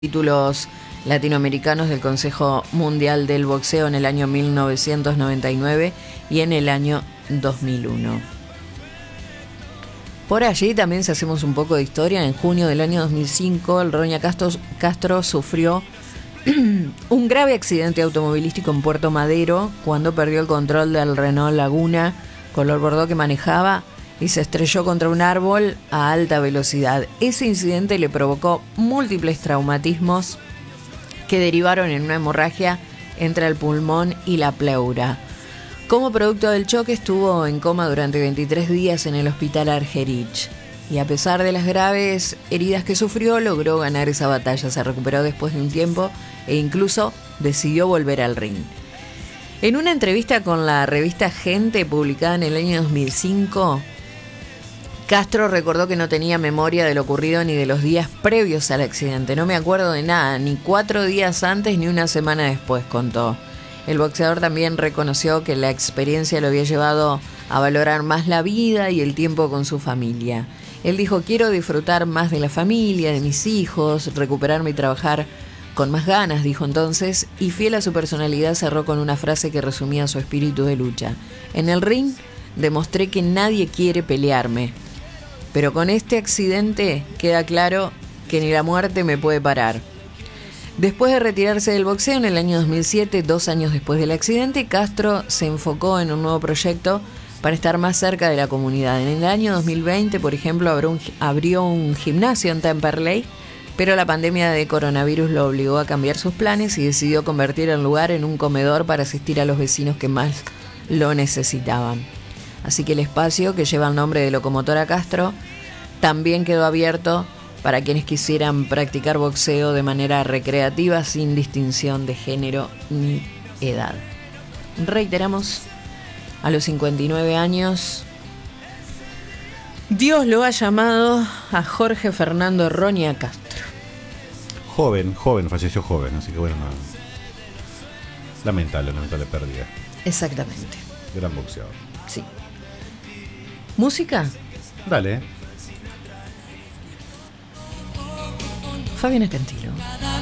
títulos latinoamericanos del Consejo Mundial del Boxeo en el año 1999 y en el año 2001. Por allí también, si hacemos un poco de historia, en junio del año 2005 el Roña Castro sufrió un grave accidente automovilístico en Puerto Madero cuando perdió el control del Renault Laguna color bordó que manejaba y se estrelló contra un árbol a alta velocidad. Ese incidente le provocó múltiples traumatismos que derivaron en una hemorragia entre el pulmón y la pleura. Como producto del choque estuvo en coma durante 23 días en el hospital Argerich. Y a pesar de las graves heridas que sufrió, logró ganar esa batalla. Se recuperó después de un tiempo e incluso decidió volver al ring. En una entrevista con la revista Gente, publicada en el año 2005, Castro recordó que no tenía memoria de lo ocurrido ni de los días previos al accidente. No me acuerdo de nada, ni 4 días antes ni una semana después, contó. El boxeador también reconoció que la experiencia lo había llevado a valorar más la vida y el tiempo con su familia. Él dijo: quiero disfrutar más de la familia, de mis hijos, recuperarme y trabajar con más ganas, dijo entonces, y fiel a su personalidad cerró con una frase que resumía su espíritu de lucha. En el ring demostré que nadie quiere pelearme, pero con este accidente queda claro que ni la muerte me puede parar. Después de retirarse del boxeo en el año 2007, 2 años después del accidente, Castro se enfocó en un nuevo proyecto para estar más cerca de la comunidad. En el año 2020, por ejemplo, abrió un gimnasio en Temperley, pero la pandemia de coronavirus lo obligó a cambiar sus planes y decidió convertir el lugar en un comedor para asistir a los vecinos que más lo necesitaban. Así que el espacio, que lleva el nombre de Locomotora Castro, también quedó abierto para quienes quisieran practicar boxeo de manera recreativa sin distinción de género ni edad. Reiteramos, a los 59 años, Dios lo ha llamado a Jorge Fernando Roña Castro. Joven, falleció joven, así que bueno, no. Lamentable pérdida. Exactamente. Gran boxeador. Sí. ¿Música? Dale. Fabiana Cantilo.